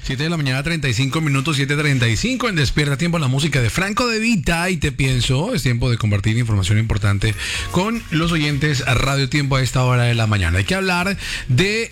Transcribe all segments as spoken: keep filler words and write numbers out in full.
siete de la mañana, treinta y cinco minutos, siete treinta y cinco en Despierta Tiempo, la música de Franco De Vita y Te Pienso. Es tiempo de compartir información importante con los oyentes a Radio Tiempo a esta hora de la mañana. Hay que hablar de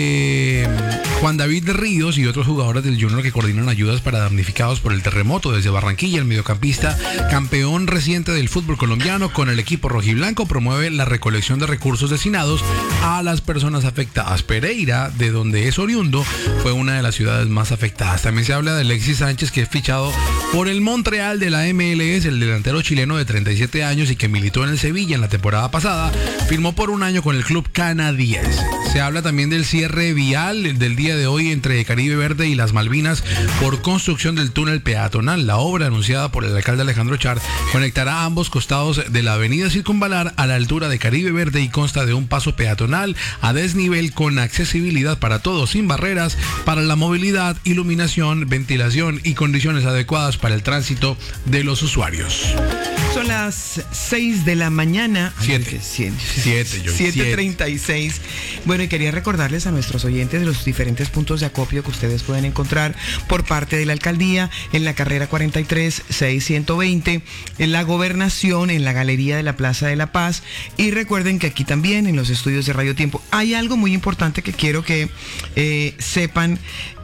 eh, Juan David Ríos y otros jugadores del Junior que coordinan ayudas para damnificados por el terremoto. Desde Barranquilla, el mediocampista campeón reciente del fútbol colombiano con el equipo rojiblanco promueve la recolección de recursos destinados a las personas afectadas. Pereira, de donde es oriundo, fue una de las ciudades más afectadas. También se habla de Alexis Sánchez, que es fichado por el Montreal de la M L S. El delantero chileno de treinta y siete años y que militó en el Sevilla en la temporada pasada, firmó por un año con el club canadiense. Se habla también del cierre vial del día de hoy entre Caribe Verde y las Malvinas por construcción del túnel peatonal. La obra, anunciada por el alcalde Alejandro Char, conectará ambos costados de la avenida Circunvalar a la altura de Caribe Verde y consta de un paso peatonal a desnivel con accesibilidad para todos, sin barreras, para la movilidad, iluminación, ventilación y condiciones adecuadas para el tránsito de los usuarios. Son las seis de la mañana. Siete. Siete, yo. siete treinta y seis. Bueno, y quería recordarles a nuestros oyentes de los diferentes puntos de acopio que ustedes pueden encontrar por parte de la alcaldía en la carrera cuarenta y tres, seiscientos veinte, en la Gobernación, en la Galería de la Plaza de la Paz. Y recuerden que aquí también en los estudios de Radio Tiempo hay algo muy importante que quiero que eh, sepan.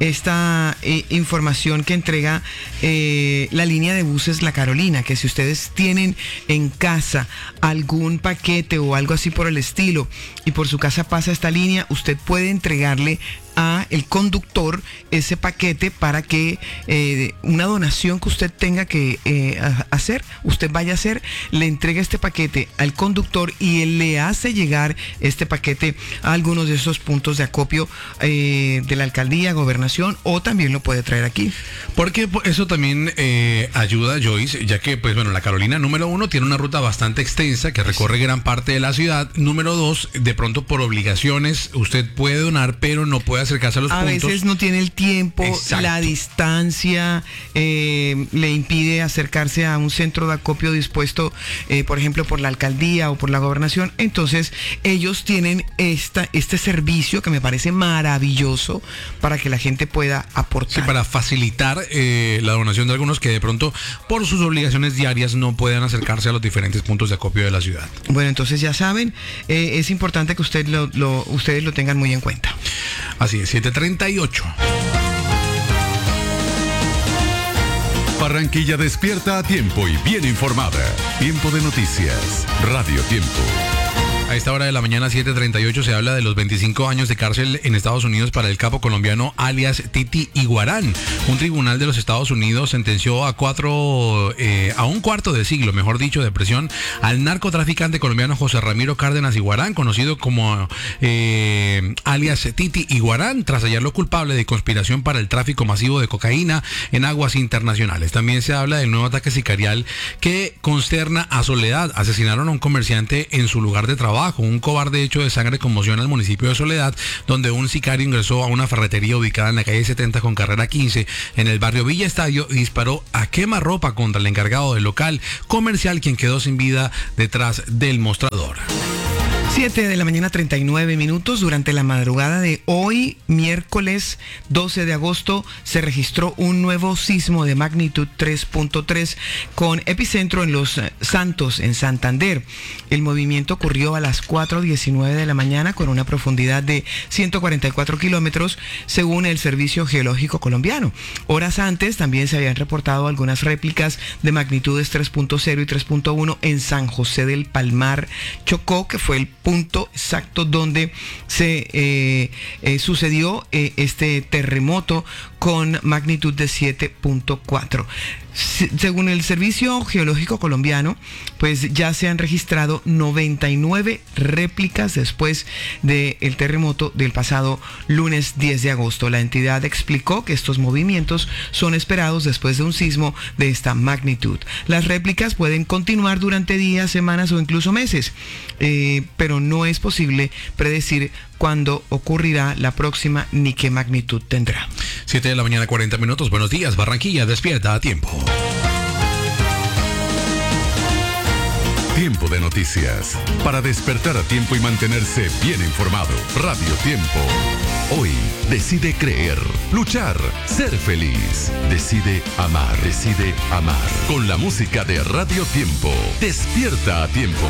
Esta eh, información que entrega eh, la línea de buses La Carolina, que si ustedes tienen en casa algún paquete o algo así por el estilo y por su casa pasa esta línea, usted puede entregarle a el conductor ese paquete para que eh, una donación que usted tenga que eh, hacer, usted vaya a hacer, le entrega este paquete al conductor y él le hace llegar este paquete a algunos de esos puntos de acopio eh, de la alcaldía, gobernación, o también lo puede traer aquí. Porque eso también eh, ayuda, Joyce, ya que, pues bueno, la Carolina, número uno, tiene una ruta bastante extensa que recorre gran parte de la ciudad. Número dos, de pronto por obligaciones usted puede donar, pero no puede acercarse a los a puntos. A veces no tiene el tiempo, exacto, la distancia eh, le impide acercarse a un centro de acopio dispuesto, eh, por ejemplo, por la alcaldía o por la gobernación. Entonces, ellos tienen esta, este servicio que me parece maravilloso para que la gente pueda aportar. Sí, para facilitar eh, la donación de algunos que de pronto, por sus obligaciones diarias, no puedan acercarse a los diferentes puntos de acopio de la ciudad. Bueno, entonces ya saben, eh, es importante que usted lo, lo, ustedes lo tengan muy en cuenta. Así es, siete treinta y ocho. Barranquilla despierta a tiempo y bien informada. Tiempo de noticias. Radio Tiempo. A esta hora de la mañana, siete treinta y ocho, se habla de los veinticinco años de cárcel en Estados Unidos para el capo colombiano alias Titi Iguarán. Un tribunal de los Estados Unidos sentenció a cuatro, eh, a un cuarto de siglo, mejor dicho, de prisión al narcotraficante colombiano José Ramiro Cárdenas Iguarán, conocido como eh, alias Titi Iguarán, tras hallarlo culpable de conspiración para el tráfico masivo de cocaína en aguas internacionales. También se habla del nuevo ataque sicarial que consterna a Soledad. Asesinaron a un comerciante en su lugar de trabajo. Un cobarde hecho de sangre conmociona al municipio de Soledad, donde un sicario ingresó a una ferretería ubicada en la calle setenta con carrera quince en el barrio Villa Estadio y disparó a quemarropa contra el encargado del local comercial, quien quedó sin vida detrás del mostrador. siete de la mañana, treinta y nueve minutos. Durante la madrugada de hoy, miércoles doce de agosto, se registró un nuevo sismo de magnitud tres punto tres con epicentro en Los Santos, en Santander. El movimiento ocurrió a las cuatro diecinueve de la mañana con una profundidad de ciento cuarenta y cuatro kilómetros, según el Servicio Geológico Colombiano. Horas antes también se habían reportado algunas réplicas de magnitudes tres punto cero y tres punto uno en San José del Palmar, Chocó, que fue el punto exacto donde se eh, eh, sucedió eh, este terremoto con magnitud de siete punto cuatro. Según el Servicio Geológico Colombiano, pues ya se han registrado noventa y nueve réplicas después del terremoto del pasado lunes diez de agosto. La entidad explicó que estos movimientos son esperados después de un sismo de esta magnitud. Las réplicas pueden continuar durante días, semanas o incluso meses, eh, pero no es posible predecir cuándo ocurrirá la próxima ni qué magnitud tendrá. siete de la mañana, cuarenta minutos. Buenos días, Barranquilla, despierta a tiempo. Tiempo de noticias. Para despertar a tiempo y mantenerse bien informado. Radio Tiempo. Hoy decide creer, luchar, ser feliz. Decide amar, decide amar. Con la música de Radio Tiempo. Despierta a tiempo.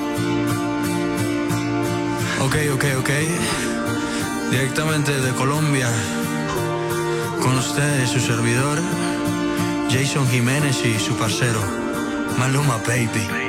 Ok, ok, ok. Directamente de Colombia. Con ustedes su servidor, Jason Jiménez y su parcero, Maluma Baby.